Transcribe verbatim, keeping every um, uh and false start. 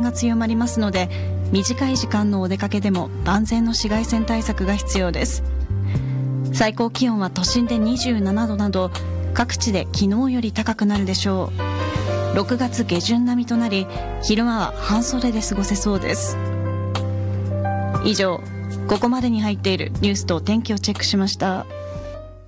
が強まりますので、短い時間のお出かけでも万全の紫外線対策が必要です。最高気温は都心でにじゅうななどなど、各地で昨日より高くなるでしょう。ろくがつ下旬並みとなり、昼間は半袖で過ごせそうです。以上、ここまでに入っているニュースと天気をチェックしました。